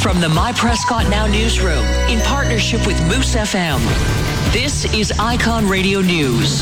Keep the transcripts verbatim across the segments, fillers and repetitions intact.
From the My Prescott Now newsroom, in partnership with Moose F M, this is Icon Radio News.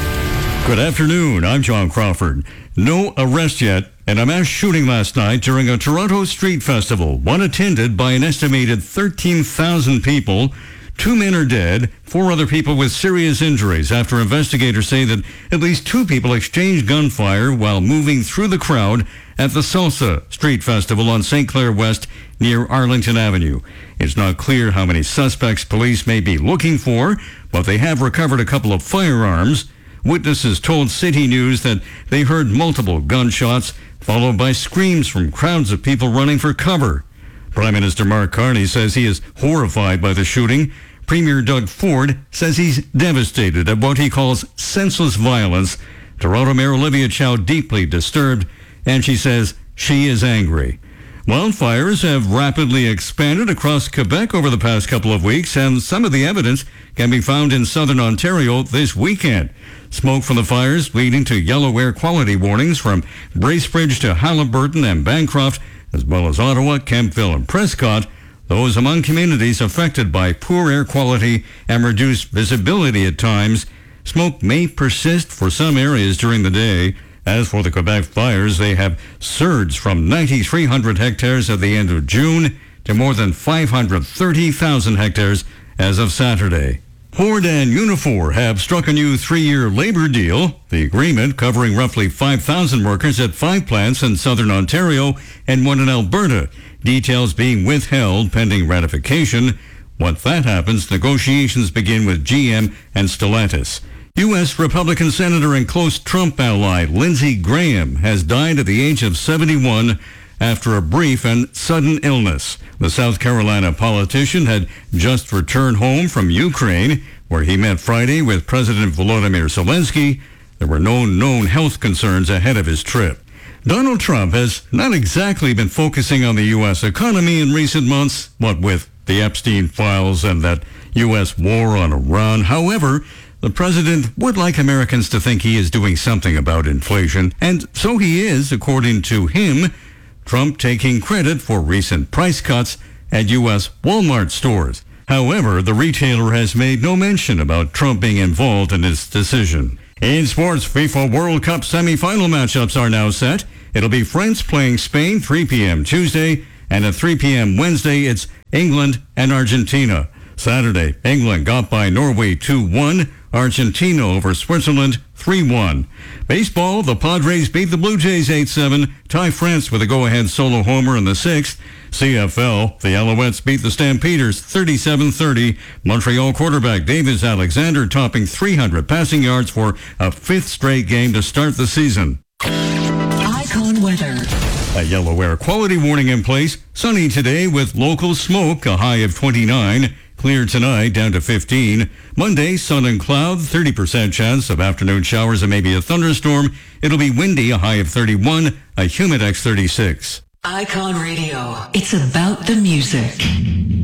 Good afternoon, I'm John Crawford. No arrest yet, and a mass shooting last night during a Toronto street festival, one attended by an estimated thirteen thousand people. Two men are dead, four other people with serious injuries after investigators say that at least two people exchanged gunfire while moving through the crowd at the Salsa Street Festival on Saint Clair West near Arlington Avenue. It's not clear how many suspects police may be looking for, but they have recovered a couple of firearms. Witnesses told City News that they heard multiple gunshots, followed by screams from crowds of people running for cover. Prime Minister Mark Carney says he is horrified by the shooting. Premier Doug Ford says he's devastated at what he calls senseless violence. Toronto Mayor Olivia Chow deeply disturbed, and she says she is angry. Wildfires have rapidly expanded across Quebec over the past couple of weeks, and some of the evidence can be found in southern Ontario this weekend. Smoke from the fires leading to yellow air quality warnings from Bracebridge to Haliburton and Bancroft, as well as Ottawa, Kemptville, and Prescott. Those among communities affected by poor air quality and reduced visibility at times. Smoke may persist for some areas during the day. As for the Quebec fires, they have surged from nine thousand three hundred hectares at the end of June to more than five hundred thirty thousand hectares as of Saturday. Ford and Unifor have struck a new three-year labor deal. The agreement, covering roughly five thousand workers at five plants in southern Ontario and one in Alberta. Details being withheld pending ratification. Once that happens, negotiations begin with G M and Stellantis. U S Republican Senator and close Trump ally Lindsey Graham has died at the age of seventy-one after a brief and sudden illness. The South Carolina politician had just returned home from Ukraine, where he met Friday with President Volodymyr Zelensky. There were no known health concerns ahead of his trip. Donald Trump has not exactly been focusing on the U S economy in recent months, what with the Epstein files and that U S war on Iran. However, the president would like Americans to think he is doing something about inflation, and so he is, according to him. Trump taking credit for recent price cuts at U S Walmart stores. However, the retailer has made no mention about Trump being involved in his decision. In sports, FIFA World Cup semifinal matchups are now set. It'll be France playing Spain three p.m. Tuesday, and at three p.m. Wednesday, it's England and Argentina. Saturday, England got by Norway two one, Argentina over Switzerland three one. Baseball, the Padres beat the Blue Jays eight seven, Ty France with a go-ahead solo homer in the sixth. C F L, the Alouettes beat the Stampeders thirty-seven thirty. Montreal quarterback Davis Alexander topping three hundred passing yards for a fifth straight game to start the season. Icon weather. A yellow air quality warning in place. Sunny today with local smoke, a high of twenty-nine. Clear tonight, down to fifteen. Monday, sun and cloud, thirty percent chance of afternoon showers and maybe a thunderstorm. It'll be windy, a high of thirty-one, a humid X thirty-six. Icon Radio. It's about the music.